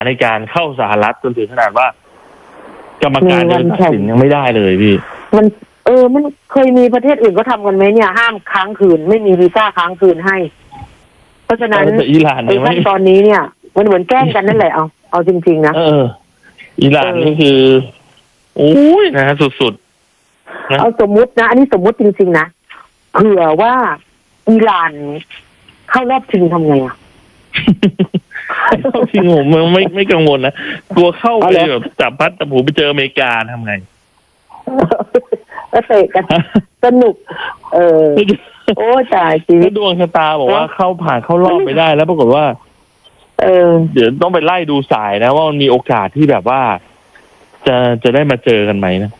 ในการเข้าสหรัฐจนถึงขนาดว่ากรรมการเดินตัดสินยังไม่ได้เลยพี่มันเคยมีประเทศอื่นก็ทำกันไหมเนี่ยห้ามค้างคืนไม่มีวีซ่าค้างคืนให้เพราะฉะนั้นอิหร่านขั้นตอนนี้เนี่ยมันเหมือนแกล้งกันนั่นแหละเอาจริงๆนะอิหร่านนี่คือโอ้ยนะสุดๆเอาสมมุตินะอันนี้สมมุติจริงๆนะเผื่อว่าอิหร่านเข้ารอบชิงทำไงเข้าชิงผมไม่กังวลนะกลัวเข้าไปแบบจับพัดจับผูไปเจออเมริกาทำไงก็เตะกันสนุกโอ้ตายชีวิตดวงชะตาบอกว่าเข้าผ่านเข้ารอบไปได้แล้วปรากฏว่าเดี๋ยวต้องไปไล่ดูสายนะว่ามันมีโอกาสที่แบบว่าจะได้มาเจอกันไหมนะ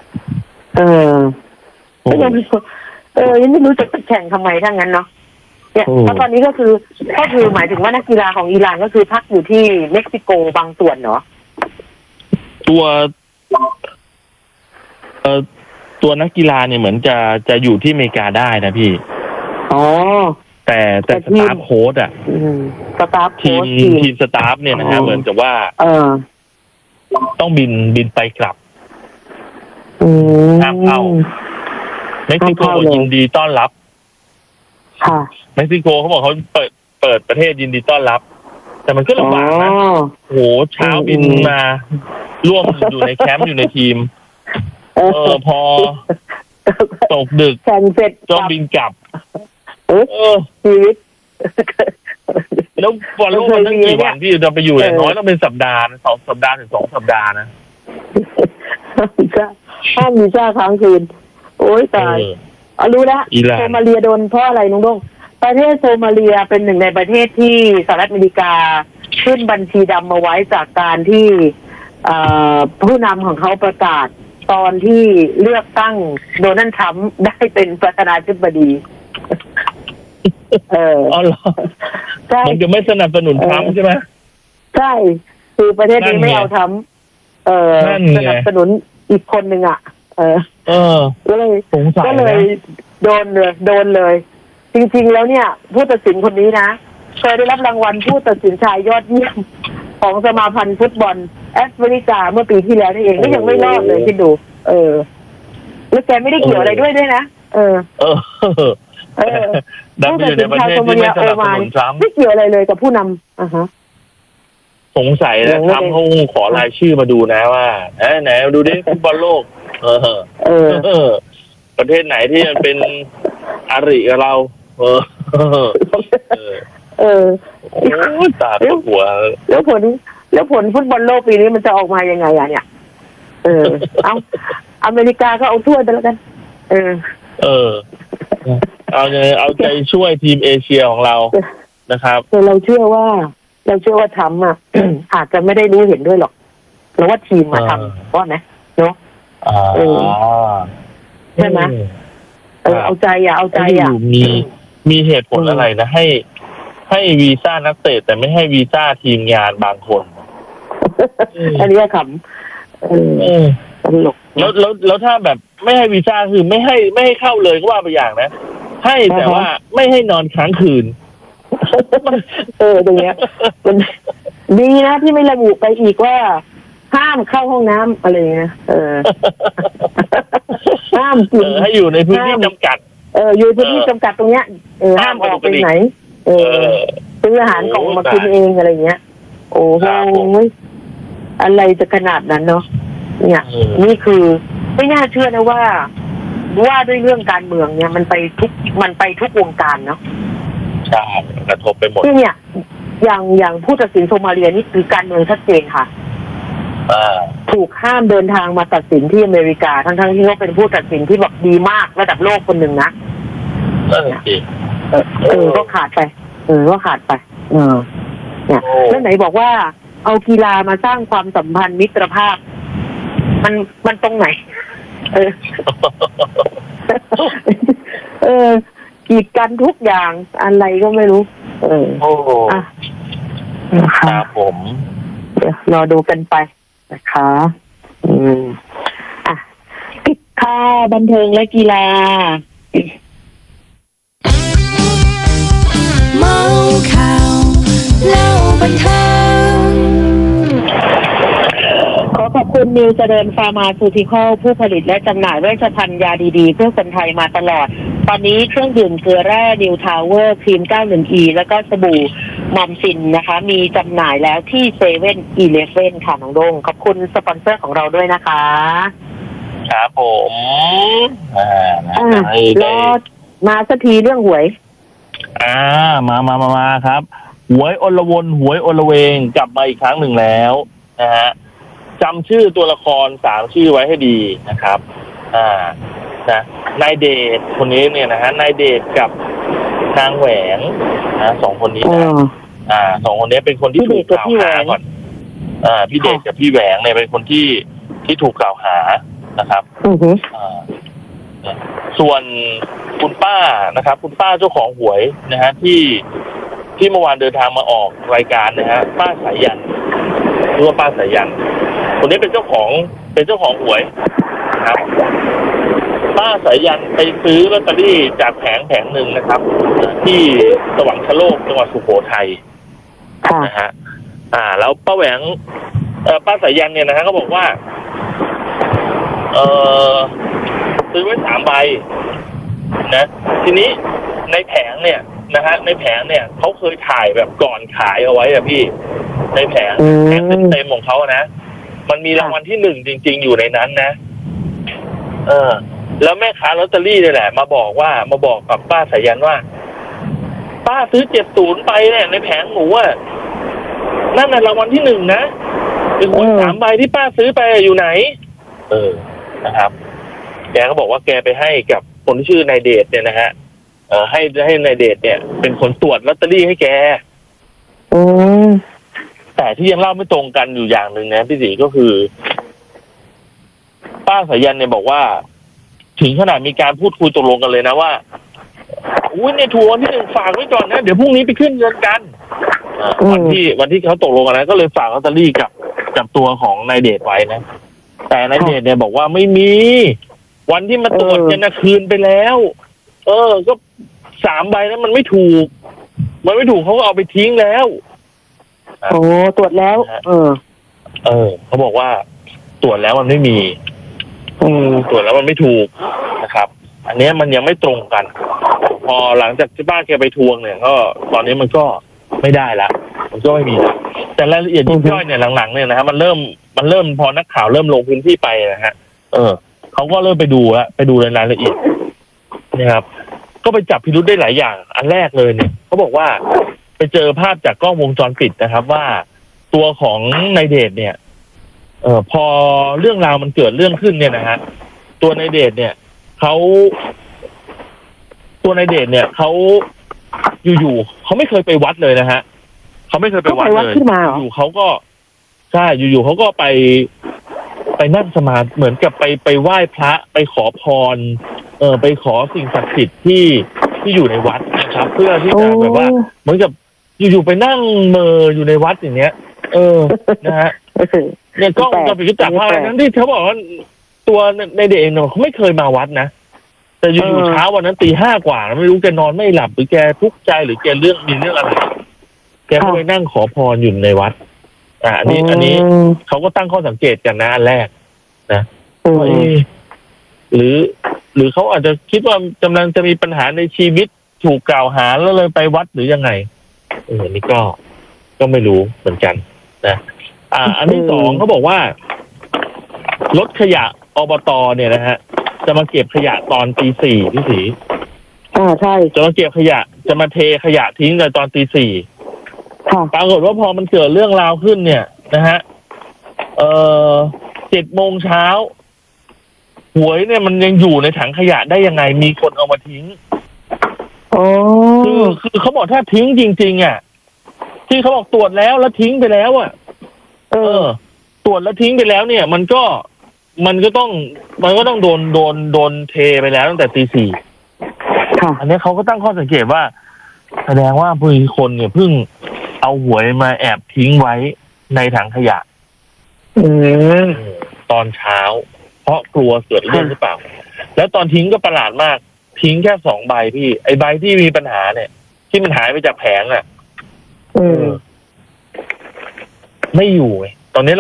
ยังไม่รู้จะแข่งทำไมทั้งนั้นเนาะเนี่ยเพราะตอนนี้ก็คือหมายถึงว่านักกีฬาของอิหร่านก็คือพักอยู่ที่เม็กซิโกบางส่วนเนาะตัวนักกีฬาเนี่ยเหมือนจะอยู่ที่อเมริกาได้นะพี่แต่สตาฟโค้ชสตาฟทีมสตาฟเนี่ยนะฮะเหมือนกับว่าต้องบินไปกลับห้ามเข้าเม็กซิโกยินดีต้อนรับเม็กซิโกเขาบอกเขาเปิดประเทศยินดีต้อนรับแต่มันก็ลำบากนะโหเช้าบินมาร่วมอยู่ในแคมป์อยู่ในทีมพอตกดึกแข่งเสร็จต้องบินกลับชีวิตแล้วบอลโลกมันตั้งกี่วันที่จะไปอยู่อย่างน้อยต้องเป็นสัปดาห์2 สัปดาห์ถึง2 สัปดาห์นะห้ามวีซ่าค้างคืนโอ้ยตายรู้แล้วโซมาเลียโดนเพราะอะไรน้องดงประเทศโซมาเลียเป็นหนึ่งในประเทศที่สหรัฐอเมริกาขึ้นบัญชีดำมาไว้จากการที่ผู้นำของเขาประกาศตอนที่เลือกตั้งโดนัลด์ทรัมป์ได้เป็นประธานาธิบดีใช่มันจะไม่สนับสนุนทรัมป์ใช่ไหมใช่คือประเทศนี้ไม่เอาทรัมป์สนับสนุนอีกคนหนึ่งก็เลยโดนเลยจริงๆแล้วเนี่ยผู้ตัดสินคนนี้นะเคยได้รับรางวัลผู้ตัดสินชายยอดเยี่ยมของสมาพันธ์ฟุตบอลแอฟริกาเมื่อปีที่แล้วนี่เองก็ยังไม่รอดเลยคิดดูแล้วแกไม่ได้เกี่ยวอะไรด้วยนะผู้ตัดสินชาวโซมาเลียโอมานไม่เกี่ยวอะไรเลยกับผู้นำสงสัยนะทำเขาขอรายชื่อมาดูนะว่าไหนดูดิฟุตบอลโลกประเทศไหนที่มันเป็นอริกับเราตาตัวหัวแล้วผลฟุตบอลโลกปีนี้มันจะออกมายังไงเนี่ยเอาอเมริกาก็เอาถ้วยไปแล้วกันเอาใจช่วยทีมเอเชียของเรานะครับแต่เราเชื่อว่าทำอาจจะไม่ได้รู้เห็นด้วยหรอกเราว่าทีมมาทำเพราะนะเนาะใช่ไหมเอาใจมีเหตุผลอะไรนะให้วีซ่านักเตะแต่ไม่ให้วีซ่าทีมงานบางคนอันนี้ขำตลกแล้วถ้าแบบไม่ให้วีซ่าคือไม่ให้เข้าเลยก็ว่าไปอย่างนะให้แต่ว่าไม่ให้นอนค้างคืนตรงเนี้ยมันดีนะที่ไม่ระบุไปอีกว่าห้ามเข้าห้องน้ำอะไรเงี้ยห้ามกินให้อยู่ในพื้นที่จำกัดอยู่พื้นที่จำกัดตรงเนี้ยห้ามออกไปไหนซื้ออาหารกล่องมากินเองอะไรเงี้ยโอ้โหอะไรจะขนาดนั้นเนาะเนี่ยนี่คือไม่น่าเชื่อนะว่าด้วยเรื่องการเมืองเนี่ยมันไปทุกวงการเนาะใช่กระทบไปหมดเนี่ยอย่างผู้ตัดสินโซมาเลียนี่คือการเมืองชัดเจนค่ะถูกห้ามเดินทางมาตัดสินที่อเมริกาทั้งที่เขาเป็นผู้ตัดสินที่แบบดีมากระดับโลกคนหนึ่งนะก็ขาดไปเนี่ยแล้วไหนบอกว่าเอากีฬามาสร้างความสัมพันธ์มิตรภาพมันตรงไหนกีดกันทุกอย่างอะไรก็ไม่รู้ครับผมรอดูกันไปนะคะปิดข่าวบันเทิงและกีฬาเมาข่าวเล่าบันเทิงคุณนิวเจริญฟาร์มาซูติคอลผู้ผลิตและจำหน่ายเวชภัณฑ์ยาดีๆเพื่อคนไทยมาตลอดตอนนี้เครื่องดื่มเกลือแร่นิวทาวเวอร์ครีม 91E แล้วก็สบู่มอมซินนะคะมีจำหน่ายแล้วที่เซเว่นอีเลฟเว่นค่ะน้องโดงขอบคุณสปอนเซอร์ของเราด้วยนะคะครับผมแล้วมาสักทีเรื่องหวยมาครับหวยอลวนหวยอลเวงกลับมาอีกครั้งหนึ่งแล้วนะฮะจำชื่อตัวละคร3ชื่อไว้ให้ดีนะครับนะนายเดชคนนี้เนี่ยนะฮะนายเดชกับนางแหวงนะ2คนนี้นะ2คนนี้เป็นคนที่ถูกกล่าวหาก่อนพี่เดชกับพี่แหวงเนี่ยเป็นคนที่ถูกกล่าวหานะครับส่วนคุณป้านะครับคุณป้าเจ้าของหวยนะฮะที่เมื่อวานเดินทางมาออกรายการนะฮะป้าสายันหรือว่าป้าสายันคนนี้เป็นเจ้าของหวยนะครับป้าสายันไปซื้อลอตเตอรี่จากแผงหนึ่งนะครับที่สวรรคโลกจังหวัดสุโขทัยนะฮะแล้วป้าแหวงป้าสายันเนี่ยนะฮะเขาบอกว่าซื้อไว้3 ใบนะทีนี้ในแผงเนี่ยนะฮะในแผงเนี่ยเขาเคยถ่ายแบบก่อนขายเอาไว้อะพี่ในแผงเต็มของเขานะมันมีรางวัลที่1จริงๆอยู่ในนั้นนะแล้วแม่ค้าลอตเตอรี่นี่แหละมาบอกกับป้าสายันว่าป้าซื้อ70ไปเนี่ยในแผงหมูอ่ะนั่นน่ะรางวัลที่1นะเป็นหวย3 ใบที่ป้าซื้อไปอยู่ไหนนะครับแกก็บอกว่าแกไปให้กับคนที่ชื่อนายเดชเนี่ยนะฮะให้นายเดชเนี่ยเป็นคนตรวจลอตเตอรี่ให้แกแต่ที่ยังเล่าไม่ตรงกันอยู่อย่างหนึ่งนะพี่ศรีก็คือป้าสายันเนี่ยบอกว่าถึงขนาดมีการพูดคุยตกลงกันเลยนะว่าอุ้ยเนี่ยถูกวันที่1ฝากไว้ก่อนนะเดี๋ยวพรุ่งนี้ไปขึ้นเงินกันวันที่เขาตกลงกันนะก็เลยฝากลอตเตอรี่กับตัวของนายเดชไว้นะแต่นายเดชเนี่ยบอกว่าไม่มีวันที่มาตรวจกันนะคืนไปแล้วก็3 ใบนั้นมันไม่ถูกเขาก็เอาไปทิ้งแล้วตรวจแล้วเขาบอกว่าตรวจแล้วมันไม่มีตรวจแล้วมันไม่ถูกนะครับอันนี้มันยังไม่ตรงกันพอหลังจากที่ป้าแกไปทวงเนี่ยก็ตอนนี้มันก็ไม่ได้ละมันก็ไม่มีละแต่รายละเอียดยิบย่อยเนี่ยหลังๆเนี่ยนะฮะมันเริ่มพอนักข่าวเริ่มลงพื้นที่ไปนะฮะเขาก็เริ่มไปดูรายละเอียดนะครับก็ไปจับพิรุธได้หลายอย่างอันแรกเลยเนี่ยเขาบอกว่าไปเจอภาพจากกล้องวงจรปิดนะครับว่าตัวของนายเดชเนี่ยพอเรื่องราวมันเกิดเรื่องขึ้นเนี่ยนะฮะตัวนายเดชเนี่ยเขาอยู่ๆเขาไม่เคยไปวัดเลยนะฮะเขาไม่เคยไปวัดเลยอยู่เขาก็ใช่อยู่ๆเขาก็ไปนั่งสมาธิเหมือนกับไปไหว้พระไปขอพรไปขอสิ่งศักดิ์สิทธิ์ที่อยู่ในวัดนะครับเพื่อที่จะแบบว่าเหมือนกับอยู่ๆไปนั่งเมออยู่ในวัดอย่างเนี้ยนะฮะเนี่ยกล้องวงจรปิดจับภาพนั้นที่เขาบอกว่าตัวในเด็กเนี่ยเขาไม่เคยมาวัดนะแต่อยู่ๆเช้าวันนั้นตี 5กว่าไม่รู้แกนอนไม่หลับหรือแกทุกข์ใจหรือแกมีเรื่องอะไรแกก็ไปนั่งขอพรอยู่ในวัดอันนี้เขาก็ตั้งข้อสังเกตกันนะอันแรกนะหรือเขาอาจจะคิดว่ากำลังจะมีปัญหาในชีวิตถูกกล่าวหาแล้วเลยไปวัดหรือยังไงนี่ก็ไม่รู้เหมือนกันนะอันที่2เขาบอกว่ารถขยะอบตเนี่ยนะฮะจะมาเก็บขยะตอนตี 4พี่ศรีใช่จะมาเก็บขยะจะมาเทขยะทิ้งเลยตอนตี 4ปรากฏว่าพอมันเกิดเรื่องราวขึ้นเนี่ยนะฮะ7 โมงเช้าหวยเนี่ยมันยังอยู่ในถังขยะได้ยังไงมีคนเอามาทิ้งคือเขาบอกถ้าทิ้งจริงๆอ่ะที่เขาบอกตรวจแล้วทิ้งไปแล้วอ่ะตรวจแล้วทิ้งไปแล้วเนี่ยมันก็ต้องโดนเทไปแล้วตั้งแต่ตี 4อันนี้เขาก็ตั้งข้อสังเกตว่าแสดงว่าผู้คนเนี่ยเพิ่งเอาหวยมาแอบทิ้งไว้ในถังขยะตอนเช้าเพราะกลัวเกิดเรื่องหรือเปล่าแล้วตอนทิ้งก็ประหลาดมากทิ้งแค่2 ใบพี่ไอ้ใบที่มีปัญหาเนี่ยที่มันหายไปจากแผงอ่ะไม่อยู่ไงตอนนี้